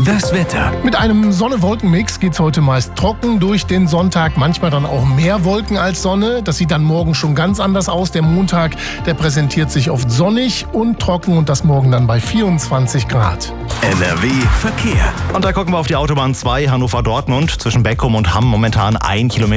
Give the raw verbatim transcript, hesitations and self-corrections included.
Das Wetter. Mit einem Sonne-Wolken-Mix geht's heute meist trocken durch den Sonntag, manchmal dann auch mehr Wolken als Sonne. Das sieht dann morgen schon ganz anders aus. Der Montag, der präsentiert sich oft sonnig und trocken und das morgen dann bei vierundzwanzig Grad. N R W Verkehr. Und da gucken wir auf die Autobahn zwei Hannover-Dortmund zwischen Beckum und Hamm momentan ein Kilometer.